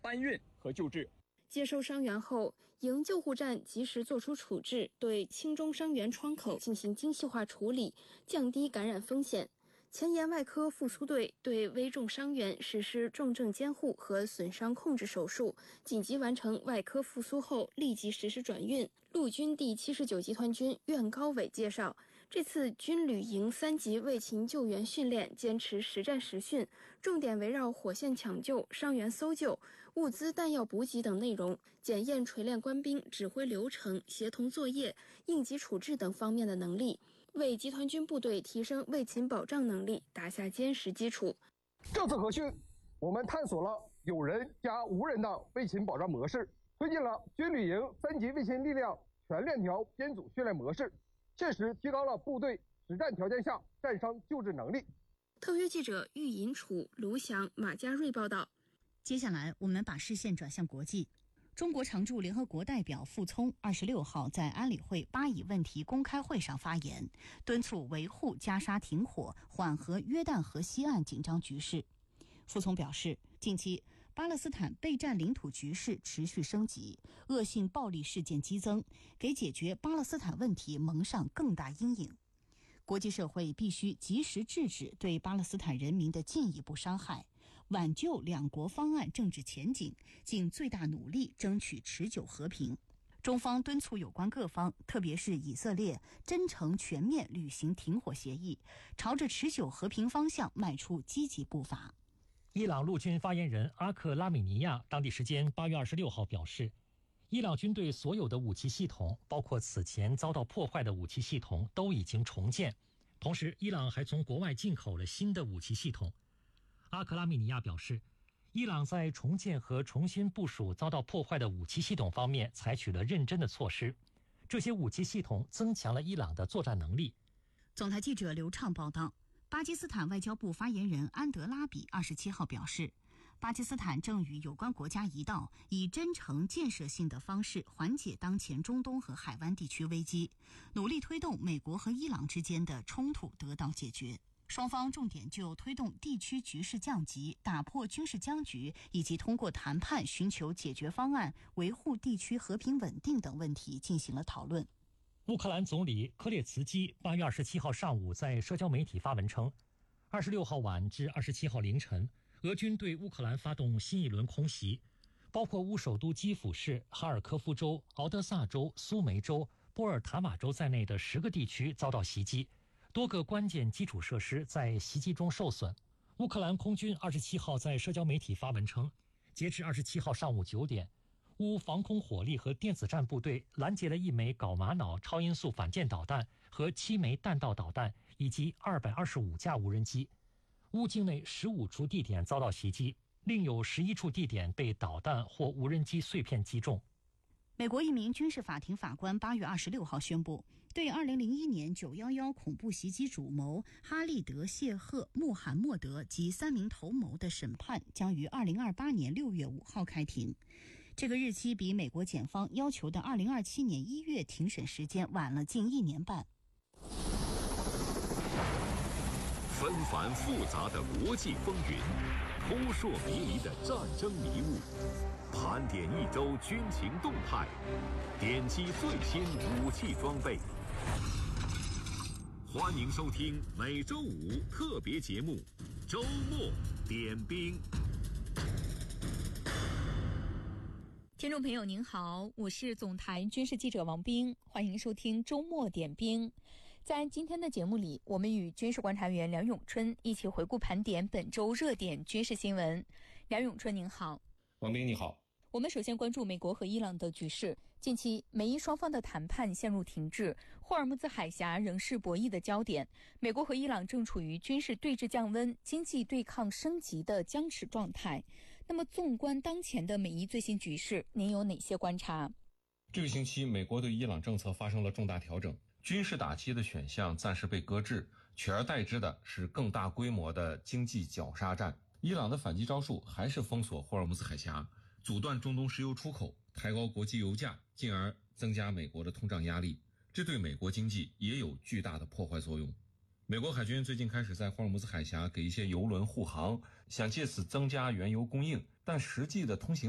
搬运和救治。 接收伤员后，营救护站及时作出处置，对轻中伤员窗口进行精细化处理，降低感染风险。前沿外科复苏队对危重伤员实施重症监护和损伤控制手术，紧急完成外科复苏后立即实施转运。陆军第79集团军苑高伟介绍，这次军旅营3级卫勤救援训练坚持实战实训，重点围绕火线抢救、伤员搜救、物资弹药补给等内容，检验锤炼官兵指挥流程、协同作业、应急处置等方面的能力，为集团军部队提升卫勤保障能力打下坚实基础。 这次合训，我们探索了有人加无人的卫勤保障模式，推进了军旅营3级卫勤力量全链条编组训练模式，切实提高了部队实战条件下战伤救治能力。 特约记者喻银楚、卢翔、马家瑞报道。 接下来，我们把视线转向国际。中国常驻联合国代表傅聪26号在安理会巴以问题公开会上发言，敦促维护加沙停火，缓和约旦河西岸紧张局势。傅聪表示，近期巴勒斯坦被占领土局势持续升级，恶性暴力事件激增，给解决巴勒斯坦问题蒙上更大阴影。国际社会必须及时制止对巴勒斯坦人民的进一步伤害，挽救两国方案政治前景，尽最大努力争取持久和平。中方敦促有关各方，特别是以色列，真诚全面履行停火协议，朝着持久和平方向迈出积极步伐。 伊朗陆军发言人阿克拉米尼亚当地时间8月26号表示，伊朗军队所有的武器系统，包括此前遭到破坏的武器系统，都已经重建。同时，伊朗还从国外进口了新的武器系统。阿克拉米尼亚表示，伊朗在重建和重新部署遭到破坏的武器系统方面采取了认真的措施，这些武器系统增强了伊朗的作战能力。 总台记者刘畅报道，巴基斯坦外交部发言人安德拉比27号表示，巴基斯坦正与有关国家一道，以真诚建设性的方式缓解当前中东和海湾地区危机，努力推动美国和伊朗之间的冲突得到解决。双方重点就推动地区局势降级、打破军事僵局，以及通过谈判寻求解决方案、维护地区和平稳定等问题进行了讨论。 乌克兰总理科列茨基8月27号上午在社交媒体发文称，26号晚至27号凌晨，俄军对乌克兰发动新一轮空袭，包括乌首都基辅市、哈尔科夫州、敖德萨州、苏梅州、波尔塔瓦州在内的10个地区遭到袭击，多个关键基础设施在袭击中受损。乌克兰空军27号在社交媒体发文称，截至27号上午9点，乌防空火力和电子战部队拦截了1枚睾玛瑙超音速反舰导弹和7枚弹道导弹，以及225架无人机。乌境内15处地点遭到袭击，另有11处地点被导弹或无人机碎片击中。 美国一名军事法庭法官8月26号宣布，对2001年911恐怖袭击主谋哈利德·谢赫·穆罕默德及3名头谋的审判将于2028年6月5号开庭。这个日期比美国检方要求的2027年1月庭审时间晚了近1年半。 纷繁复杂的国际风云，扑朔迷离的战争迷雾，盘点一周军情动态，点击最新武器装备。欢迎收听每周五特别节目《周末点兵》。 听众朋友您好，我是总台军事记者王冰，欢迎收听周末点兵。在今天的节目里，我们与军事观察员梁永春一起回顾盘点本周热点军事新闻。梁永春您好。 王冰你好。 我们首先关注美国和伊朗的局势。近期美伊双方的谈判陷入停滞，霍尔木兹海峡仍是博弈的焦点。美国和伊朗正处于军事对峙降温、经济对抗升级的僵持状态。那么纵观当前的美伊最新局势，您有哪些观察？ 这个星期美国对伊朗政策发生了重大调整，军事打击的选项暂时被搁置，取而代之的是更大规模的经济绞杀战。伊朗的反击招数还是封锁霍尔木兹海峡，阻断中东石油出口，抬高国际油价，进而增加美国的通胀压力，这对美国经济也有巨大的破坏作用。美国海军最近开始在霍尔木兹海峡给一些油轮护航，想借此增加原油供应，但实际的通行